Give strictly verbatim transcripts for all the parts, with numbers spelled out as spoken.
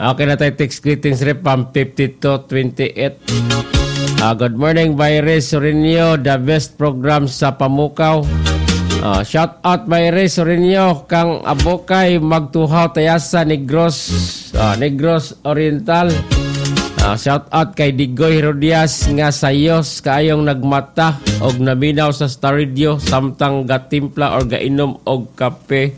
Okay na tayo, text greetings rep from fifty-two twenty-eight. Uh, good morning, Bayres Sorinio, the best program sa Pamukaw. Uh, shout out Bayres Sorinio, kang abokay magtuhaw tayasa Negros, uh, Negros Oriental. Uh, shout out kay Digoy Herodias nga sayos kaayong nagmata og naminaw sa Star Radio samtang gatimpla or gainom og kape.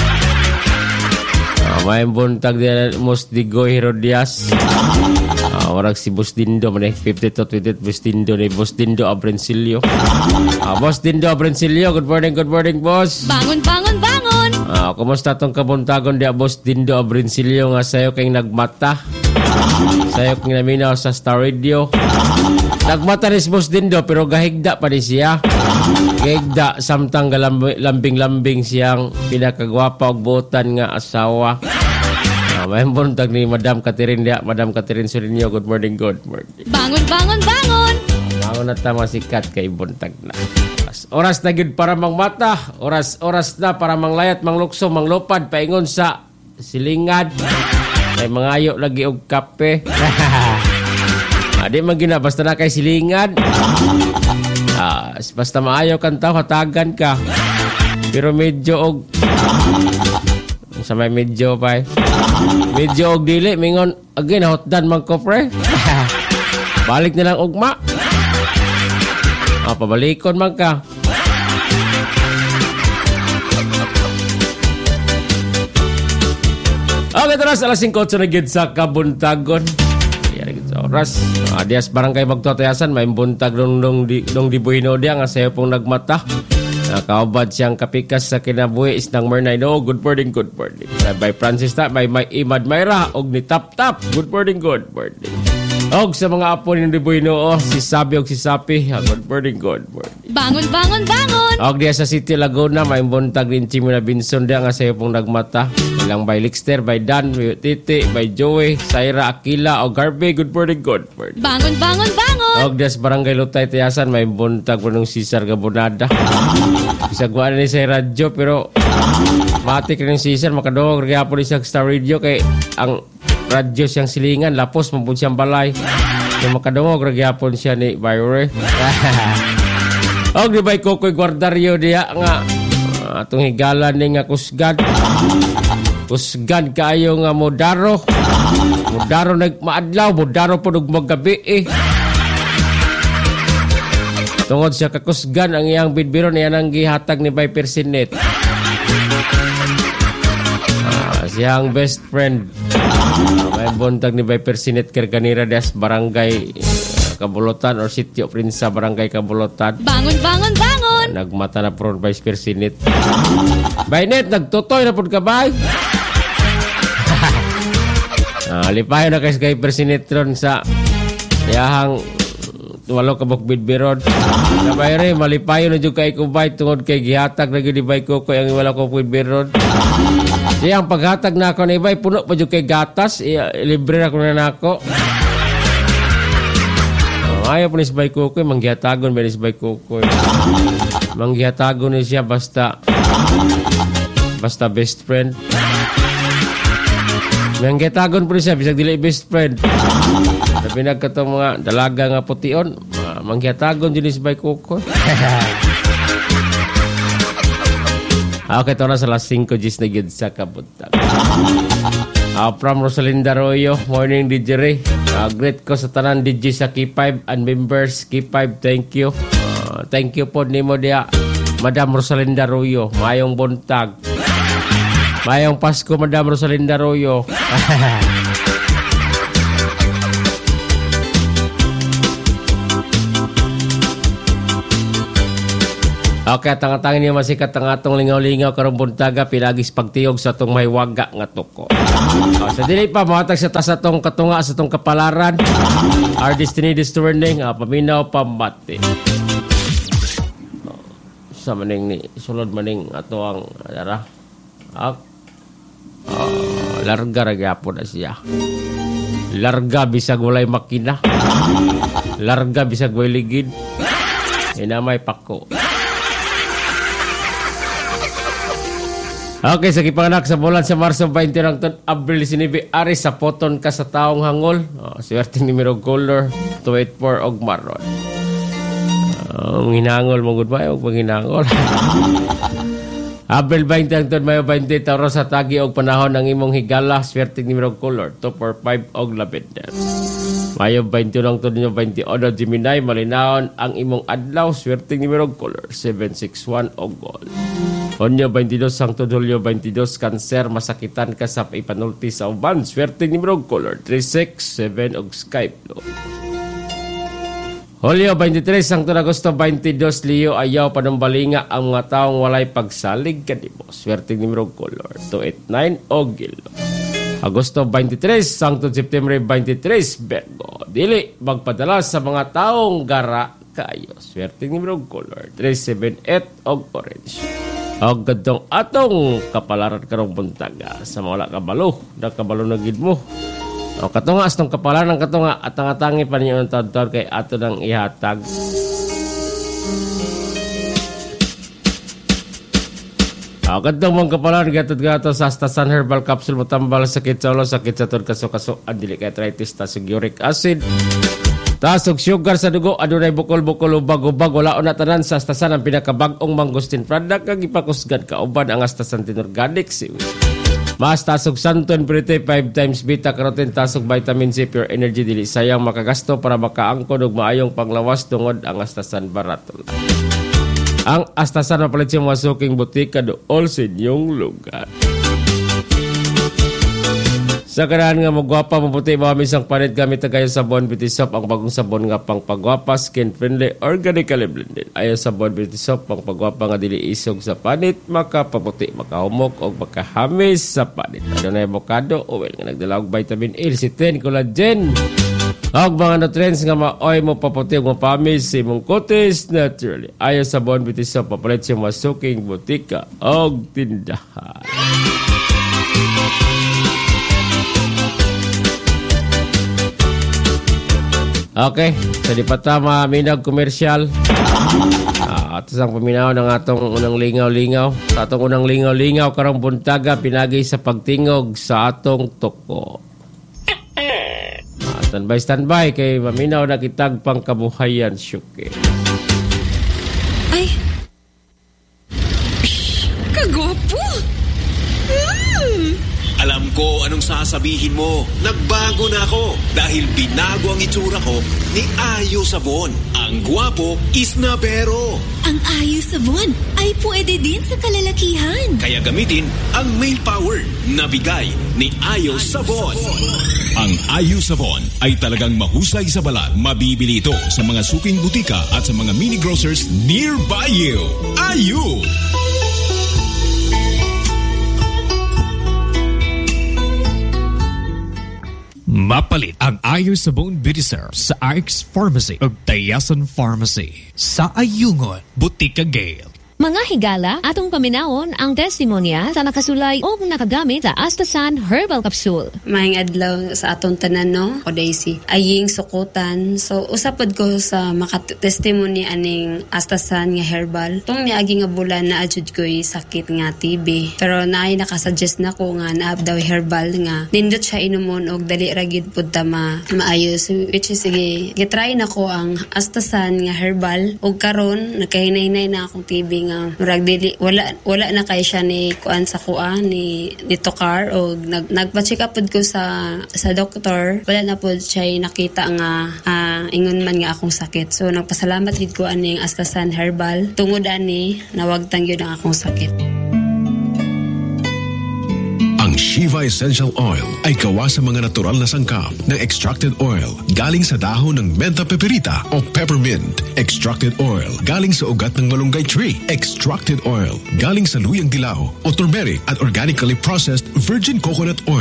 Uh, may buntag din Mos Digoy Herodias. Uh, warag si Boss Dindo man eh, fifty-two twenty-eight Boss Dindo ni Boss Dindo Abrencilio. Uh, Boss Dindo Abrencilio, good morning, good morning, boss. Bangon, bangon, bangon. Uh, kumusta tong kabuntagon dia Boss Dindo Abrencilio nga sayo kay nagmata? Sayo kay naminaw sa Star Radio. Nagmata ni si Boss Dindo pero gahigda pa ni siya. Gahigda samtang lambing-lambing siyang pinakagwapa og buotan nga asawa. Uh, may buntag ni Madam Catherine dia, Madam Catherine Sorinio, good morning, good morning. Bangon, bangon, bangon. Bangon na tama sikat kay buntag na. Oras na gid para mangmata, oras oras na para manglayat, manglukso, manglupad paingon sa silingad. May mangayo lagi og kape. Adi man gina basta na kay silingad. Ah, basta maayo kan tao hatagan ka. Pero medyo og sa may medyo pa. Medyo og dili mingon again hotdan man ko pre. Balik na lang ugma. Ah, pabalikon man ka. Okay, teras alas singko na gid sa kabuntagon. Yan gid sa oras. Ah, dias barangay magtutayasan may buntag nung nung di nung di buhino dia nga sayo pong nagmata. Nakaubad siyang kapikas sa kinabuhi isnang Mernay. No, good morning, good morning. By Francis ta, by may Imad Mayra, og ni Tap Tap. Good morning, good morning. Og sa mga apo ni Buino, oh, si Sabi og si Sapi. Good morning, good morning. Bangon, bangon, bangon. Og diya sa City Laguna, may buntag din Chimina Binson diya nga sayo pong nagmata. Ilang by Lixter, by Dan, by Titi, by Joey, Saira Aquila, og Garvey. Good morning, good morning. Bangon, bangon, bangon. Og diya sa Barangay Lutay Tiyasan, may buntag po ng Cesar Gabonada. Bisagwaan ni sa radyo pero matik rin si Cesar makadungog kaya po ni sa Star Radio kay ang radyo siyang silingan lapos mampun siyang balay yung makadungog kaya po siya ni Byre. Og di ba Kokoy Guardario diya nga uh, atong higalan ni nga kusgad kusgad kaayo nga modaro modaro nagmaadlaw modaro po nagmagabi eh. Tungod siya kakusgan ang iyang bidbiron niya nang gihatag ni Viper Sinet. Ah, siyang best friend. Ah, may buntag ni Viper Sinet Kerganira des Barangay uh, Kabulutan or Sitio Prinsa Barangay Kabulutan. Bangon, bangon, bangon. Ah, nagmata na pro Viper Sinet. Baynet, nagtutoy na po ka bay. ah, lipayo na kay Viper Sinet ron sa yahang walo ka bok bidbiron. Nabayre malipayo na jud kay kubay tungod kay gihatag na gyud ni bay ko koy ang wala ko bidbiron. Siyang paghatag na ako ni bay puno pa jud kay gatas, i, libre na ko na nako. Oh, ayaw po ni si bay ko koy manggihatagon ba ni si bay ko koy. Manggihatagon ni siya basta basta best friend. Manggihatagon po ni siya bisag dili best friend. Tapi nagkatong mga dalaga nga pution, uh, mangyatagon jenis bay kuko. Okay, ito na sa alas singko gis na gid sa kabuntag. Uh, from Rosalinda Arroyo, morning D J Ray. Uh, great ko sa tanan D J sa K five and members K five, thank you. Uh, thank you po nimo dia, Madam Rosalinda Arroyo. Mayong buntag. Mayong Pasko, Madam Rosalinda Arroyo. Okay, tangatangin niyo masikat ang atong lingaw-lingaw karong buntaga pilagis pagtiyog sa atong may waga nga tuko. Uh, sa dili pa mohatag sa tas atong katunga sa atong kapalaran. Our destiny this turning uh, paminaw pambati. Uh, sa maning ni sulod maning ato ang ara. Uh, uh, larga ra gyapon na siya. Larga bisag walay makina. Larga bisag walay ligid. Ina may pako. Okay, sa kipanganak sa bulan sa Marso twenty hangtod Abril nineteen ari sa poton ka sa taong hangol. Oh, swerteng numero color two eighty-four og maron. Ang uh, hinangol mo good ba og panghinangol. Abril twenty hangtod Mayo twenty Tauro sa tagi og panahon ng imong higala, swerteng numero color two forty-five og lavender. Mayo twenty-one hangtod twenty Odo Gemini malinawon ang imong adlaw, swerteng numero color seven sixty-one og gold. Onyo twenty-two hangtod Hulyo twenty-two Cancer masakitan ka sa ipanulti sa uban, swerteng numero color three sixty-seven og sky blue. Hulyo twenty-three hangtod Agosto twenty-two Leo ayaw panumbalinga ang mga taong walay pagsalig kanimo, swerteng numero color two eighty-nine og yellow. Agosto twenty-three hangtod September twenty-three Virgo dili magpadala sa mga taong gara kayo, swerteng numero color three seventy-eight og orange. Og gadtong atong kapalaran karong buntaga sa mga wala kabalo, nakabalo na gid mo. O katunga astong kapalaran katunga at ang atangi pa ninyo ng taon-taon kay ato nang ihatag. O gadtong mong kapalaran gatod-gato sa Astasan Herbal Capsule mo tambal sakit sa ulo, sakit sa tod kaso-kaso, adili kay arthritis, tasog uric acid. Tasog sugar sa dugo, adunay bukol-bukol ubag-ubag, wala na tanan sa Astasan ang pinakabag-ong mangustin product kag ipakusgan ka uban ang Astasan Organic Seaweed. Mas tasog santon prite five times beta carotene, tasog vitamin C, pure energy, dili sayang makagasto para makaangkon og maayong panglawas tungod ang Astasan Baratol. Ang Astasan mapalit siya masuking butika dool sa inyong lugar. Sa kanahan nga magwapa, maputi, mawamis ang panit gamit na kayo sabon Beauty Soap, ang bagong sabon nga pang pagwapa, skin friendly, organically blended. Ayaw sabon Beauty Soap, pang pagwapa nga dili isog sa panit, makapaputi, makahumok o makahamis sa panit. Ano na avocado, oil nga nagdala og vitamin A, lecithin, collagen, og mga nutrients nga maoy mo paputi o mapamis si mong kutis naturally. Ayaw sabon Beauty Soap, papalit siya masuking butika og tindahan. Okay, sa di pa tama minag komersyal. Uh, ato sang paminaw ng atong unang lingaw-lingaw. Sa atong unang lingaw-lingaw karong buntaga pinagi sa pagtingog sa atong toko. Uh, standby standby kay maminaw na kitag pangkabuhayan syuke. Ay. Kagwapo. Mm. Alam ko anong sasabihin mo. Nagbago na ako dahil binago ang itsura ko ni Ayo Sabon. Ang gwapo is na pero. Ang Ayo Sabon ay pwede din sa kalalakihan. Kaya gamitin ang male power na bigay ni Ayo Sabon. Ang Ayo Sabon ay talagang mahusay sa balat. Mabibili ito sa mga suking butika at sa mga mini grocers nearby you. Ayo! Mapalit ang Ayo Sabon Beauty Soap sa R X Pharmacy o Tayasan Pharmacy sa Ayungon, Butika Gale. Mga higala, atong paminawon ang testimonya sa nakasulay o nakagamit sa Astasan Herbal Capsule. Maayong adlaw sa atong tanan, no? O Daisy, aying sukutan. So, usapod ko sa makatestimony aning Astasan nga herbal. Itong niagi nga bulan na adjud ko'y sakit nga T B. Pero naay nakasuggest na ko nga naab daw herbal nga. Nindot siya inumon og dali ragid pud ta ma maayos. Which is, sige, gitry na ko ang Astasan nga herbal. Og karon nakahinay-hinay na akong T B nga. Murag dili wala wala na kay siya ni kuan sa kuan ni ni Tokar o nag nagpa-check up pud ko sa sa doktor, wala na pud siya nakita nga uh, ingon man nga akong sakit. So nagpasalamat gid ko aning Astasan Herbal tungod ani nawagtang gyud ang akong sakit. Ang Shiva Essential Oil ay gawa sa mga natural na sangkap ng extracted oil galing sa dahon ng menta peperita o peppermint. Extracted oil galing sa ugat ng malunggay tree. Extracted oil galing sa luyang dilaw o turmeric at organically processed virgin coconut oil. Ito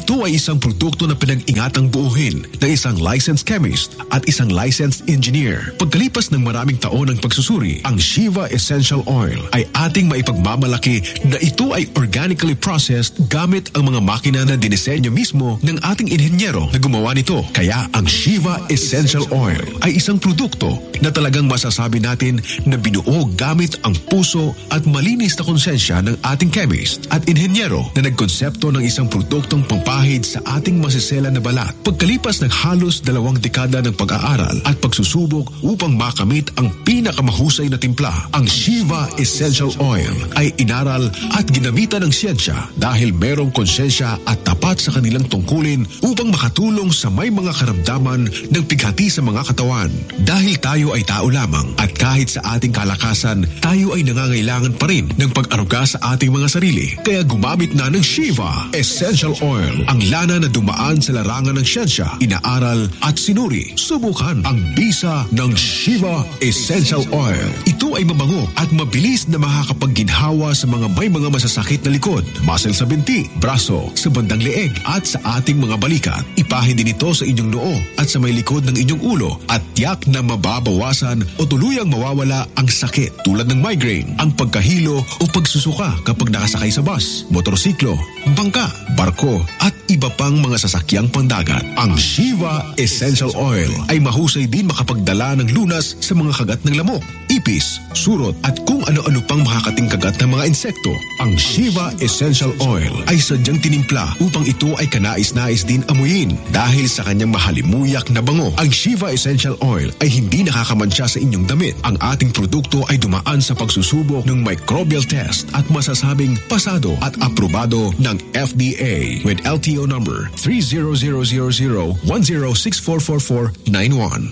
Ito ay isang produkto na pinag-ingatang buuhin ng isang licensed chemist at isang licensed engineer. Pagkalipas ng maraming taon ng pagsusuri, ang Shiva Essential Oil ay ating maipagmamalaki na ito ay organically processed gamit ang mga makina na dinisenyo mismo ng ating inhenyero na gumawa nito. Kaya ang Shiva Essential Oil ay isang produkto na talagang masasabi natin na binuo gamit ang puso at malinis na konsensya ng ating chemist at inhenyero na nagkonsepto ng isang produktong pampahid sa ating masisela na balat. Pagkalipas ng halos dalawang dekada ng pag-aaral at pagsusubok upang makamit ang pinakamahusay na timpla, ang Shiva Essential Oil ay inaral at ginamitan ng siyensya dahil merong konsensya at tapat sa kanilang tungkulin upang makatulong sa may mga karamdaman ng pighati sa mga katawan. Dahil tayo ay tao lamang at kahit sa ating kalakasan, tayo ay nangangailangan pa rin ng pag-aruga sa ating mga sarili. Kaya gumamit na ng Shiva Essential Oil, ang lana na dumaan sa larangan ng siyensya, inaaral at sinuri. Subukan ang bisa ng Shiva Essential Oil. Ito ay mabango at mabilis na makakapagginhawa sa mga may mga masasakit na likod, muscle sa binti, braso, sa bandang leeg at sa ating mga balikat. Ipahin din ito sa inyong noo at sa may likod ng inyong ulo at tiyak na mababawasan o tuluyang mawawala ang sakit tulad ng migraine, ang pagkahilo o pagsusuka kapag nakasakay sa bus, motorsiklo, bangka, barko at iba pang mga sasakyang pandagat. Ang Shiva Essential Oil ay mahusay din makapagdala ng lunas sa mga kagat ng lamok, ipis, surot at kung ano-ano pang makakating kagat ng mga insekto. Ang Shiva Essential Oil ay sadyang tinimpla upang ito ay kanais-nais din amuyin dahil sa kanyang mahalimuyak na bango. Ang Shiva Essential Oil ay hindi nakakamansya sa inyong damit. Ang ating produkto ay dumaan sa pagsusubok ng microbial test at masasabing pasado at aprobado ng F D A with L T O number three zero zero zero zero one zero six four four four nine one.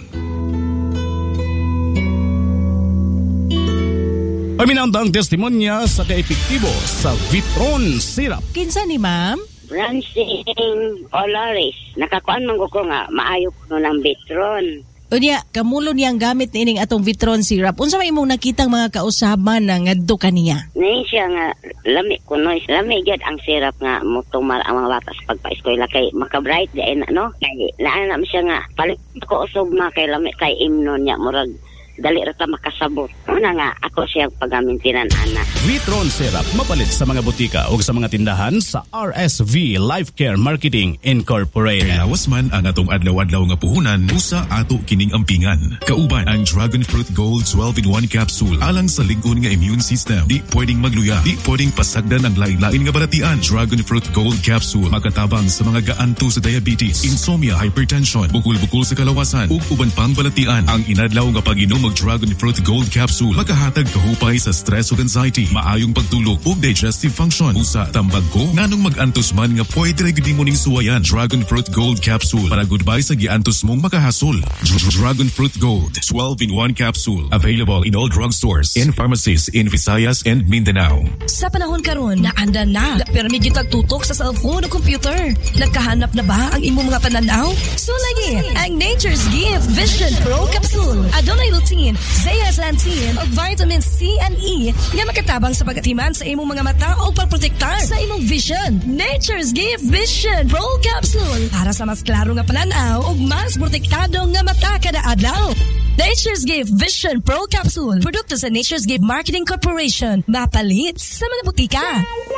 Paminantang testimonya sa kaepektibo sa Vitron Syrup. Kinsa ni ma'am? Francine Olaris. Nakakuan man ko nga maayo ko ng Vitron. Unya, kamulo niyang gamit ni ining atong Vitron Syrup. Unsa may imong nakitang mga kausaban na ngadto kaniya? Nay siya nga lami kuno, lami gyud ang syrup nga motumar ang mga bata sa pagpa-eskwela kay maka-bright di na no. Kay naa na siya nga palit ko usog ma kay lami kay imnon niya murag dali ra ta makasabot. Una nga ako siyang pagamintinan ana. Vitron Syrup mapalit sa mga butika o sa mga tindahan sa R S V Life Care Marketing Incorporated. Kay lawas man ang atong adlaw-adlaw nga puhunan, usa ato kining ampingan. Kauban ang Dragon Fruit Gold twelve in one capsule alang sa lig-on nga immune system. Di pwedeng magluya, di pwedeng pasagdan ang lain-lain nga baratian. Dragon Fruit Gold capsule makatabang sa mga gaanto sa diabetes, insomnia, hypertension, bukol-bukol sa kalawasan ug uban pang balatian. Ang inadlaw nga pag-inom og Dragon Fruit Gold capsule makahatag kahupay sa stress ug anxiety, maayong pagtulog ug digestive function. Usa tambag ko nganong mag-antos man nga pwede ra gyud mo ning suwayan. Dragon Fruit Gold capsule para goodbye sa giantos mong makahasol. Dragon Fruit Gold twelve in one capsule available in all drugstores and pharmacies in Visayas and Mindanao. Sa panahon karon naanda na pero medyo tagtutok sa cellphone o computer. Nagkahanap na ba ang imong mga pananaw? So lagi ang Nature's Gift Vision Pro Capsule. Adonay lutein, zeaxanthin ug vitamin C and E nga makatabang sa pagatiman sa imong mga mata o pagprotektar sa imong vision. Nature's Gift Vision Pro Capsule para sa mas klaro nga pananaw ug mas protektado nga mata kada adlaw. Nature's Gift Vision Pro Capsule. Produkto sa Nature's Gift Marketing Corporation. Mapalit sa mga butika.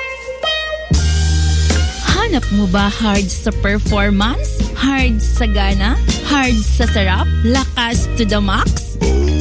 Hanap mo ba hard sa performance? Hard sa gana? Hard sa sarap? Lakas to the max?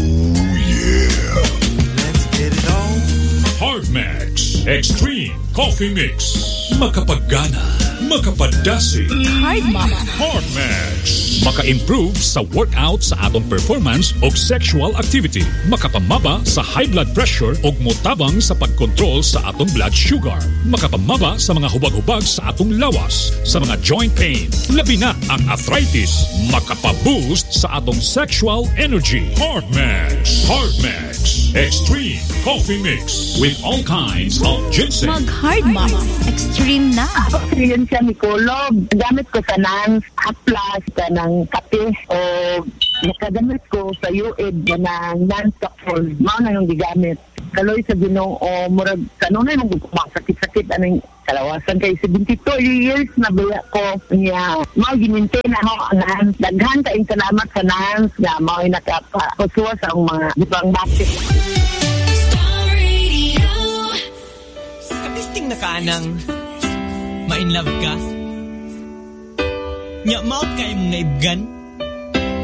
Hardmax Extreme Coffee Mix. Makapagana, makapadasi. Hardmax. Hardmax. Maka-improve sa workout sa atong performance o sexual activity. Makapamaba sa high blood pressure o motabang sa pagkontrol sa atong blood sugar. Makapamaba sa mga hubag-hubag sa atong lawas, sa mga joint pain, labi na ang arthritis. Makapaboost sa atong sexual energy. Hardmax. Hardmax Extreme Coffee Mix with all kinds of ginseng. Mag-Hardmax Extreme na. Yun siya, Nicolo. Gamit ko sa nang haplas, sa nang kape, o nakagamit ko sa U E D na non-toxol. Mao na yung gigamit. Kaloy sa Ginoo o murag kanunay mong sakit-sakit anong kalawasan kay seventy-two years na baya ko niya. Mao ginintain na ako ang Nans. Daghan kaayong salamat sa Nans nga mao ay nakapakusuwa sa ang mga ibang bati. Kapisting na kaanang ma-in love ka? Nya maot kay mong naibgan?